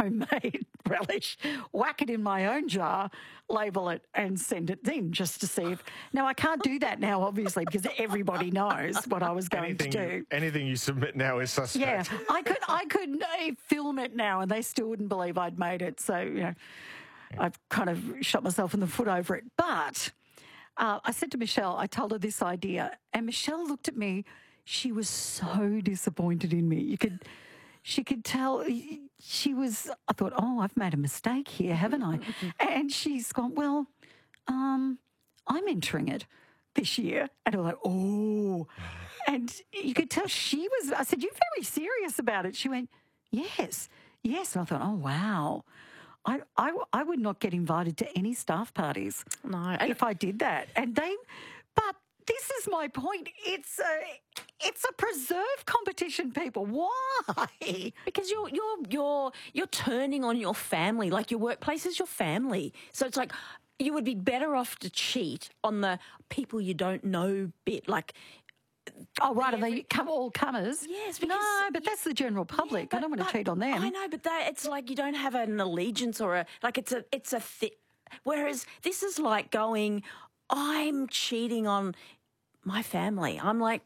homemade relish, whack it in my own jar, label it and send it in just to see if... Now, I can't do that now, obviously, because everybody knows what I was going to do. Anything you submit now is suspect. Yeah, I could film it now and they still wouldn't believe I'd made it. So, I've kind of shot myself in the foot over it. But I said to Michelle, I told her this idea, and Michelle looked at me. She was so disappointed in me. She could tell she was, I thought, oh, I've made a mistake here, haven't I? And she's gone, well, I'm entering it this year. And I was like, oh. And you could tell she was, I said, you're very serious about it. She went, yes. And I thought, oh, wow. I would not get invited to any staff parties if I did that. But this is my point. It's a preserve competition, people. Why? Because you're turning on your family. Like, your workplace is your family. So it's like you would be better off to cheat on the people you don't know bit. Like, oh, right, are they all comers? Yes. Because, no, but that's the general public. Yeah, I don't want to cheat on them. I know, but it's like you don't have an allegiance or it's a whereas this is like going, I'm cheating on my family. I'm like,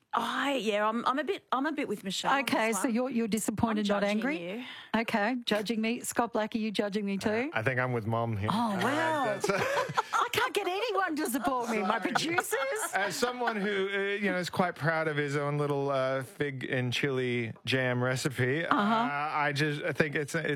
I'm a bit with Michelle. Okay, so you're disappointed, not angry. You. Okay, judging me. Scott Black, are you judging me too? I think I'm with Mom here. Oh wow! I can't get anyone to support me. My producers. As someone who is quite proud of his own little fig and chili jam recipe, I think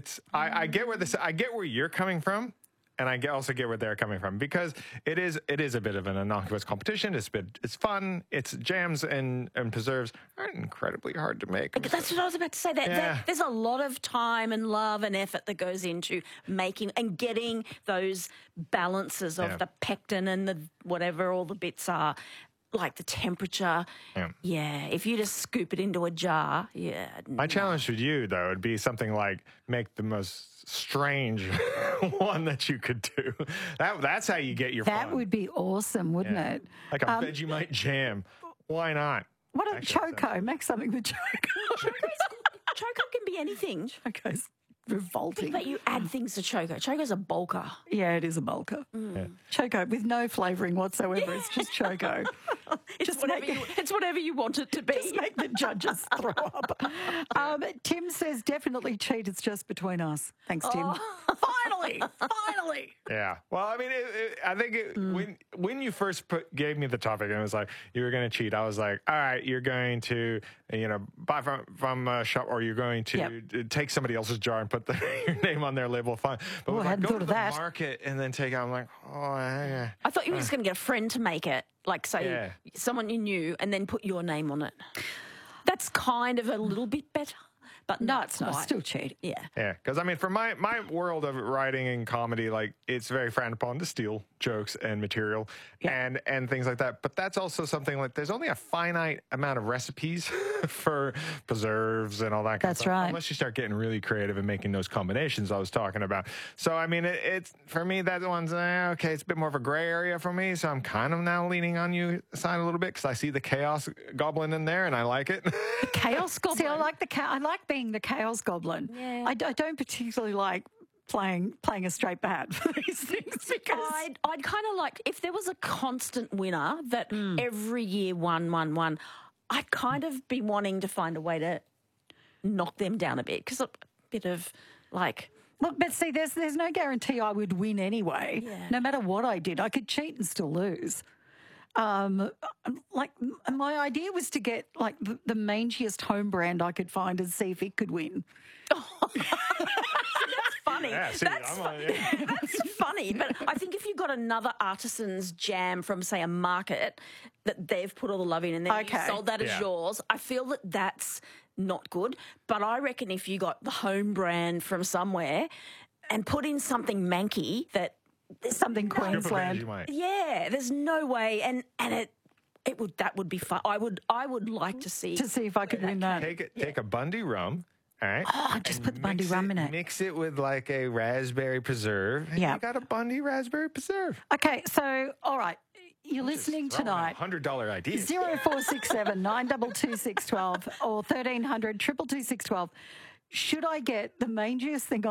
I get where you're coming from. And I also get where they're coming from, because it is a bit of an innocuous competition. It's fun. It's jams and preserves aren't incredibly hard to make. That's what I was about to say. There's a lot of time and love and effort that goes into making and getting those balances of the pectin and the whatever all the bits are. Like the temperature, if you just scoop it into a jar, My challenge to you, though, would be something like make the most strange one that you could do. That's how you get your fun. That would be awesome, wouldn't it? Like a Vegemite jam. Why not? What a Choco? Make something with Choco. Choco can be anything. Choco's revolting. But you add things to Choco. Choco's a bulker. Yeah, it is a bulker. Yeah. Choco with no flavouring whatsoever. It's just Choco. It's whatever you want it to be. Just make the judges throw up. Tim says, definitely cheat. It's just between us. Thanks, Tim. Finally. Yeah. Well, I mean, I think when you first gave me the topic and it was like, you were going to cheat, I was like, all right, you're going to, buy from a shop, or you're going to take somebody else's jar and put your name on their label. Fine. But I hadn't go thought to of the that. market and then take out, I'm like, yeah. I thought you were just going to get a friend to make it, like say someone you knew, and then put your name on it. That's kind of a little bit better. But no, it's not. Still cheating. Yeah. Yeah, because I mean, for my world of writing and comedy, like, it's very frowned upon to steal jokes and material and things like that. But that's also something like there's only a finite amount of recipes for preserves and all that kind of stuff. That's right. Unless you start getting really creative and making those combinations I was talking about. So, I mean, it's for me, that one's, okay, it's a bit more of a gray area for me. So I'm kind of now leaning on you side a little bit because I see the Chaos Goblin in there and I like it. The Chaos Goblin? See, I like being the Chaos Goblin. Yeah. I don't particularly like playing a straight bat for these things, because I'd kind of like, if there was a constant winner that every year won, I'd kind of be wanting to find a way to knock them down a bit, because a bit of like... Well, but see, there's no guarantee I would win anyway. Yeah. No matter what I did, I could cheat and still lose. Like, my idea was to get like the mangiest home brand I could find and see if it could win. That's funny. Yeah, That's funny. But I think if you got another artisan's jam from, say, a market that they've put all the love in and then you sold that as yours, I feel that that's not good. But I reckon if you got the home brand from somewhere and put in something manky that... There's something Queensland. Yeah, there's no way, and that would be fun. I would like to see if I could win that. Take a Bundy rum. All right. Oh, just put the Bundy rum in it. Mix it with like a raspberry preserve. And you got a Bundy raspberry preserve. Okay, so all right, you're listening tonight. $100 ideas. 0467 922 612 or 1300 222 612. Should I get the mangiest thing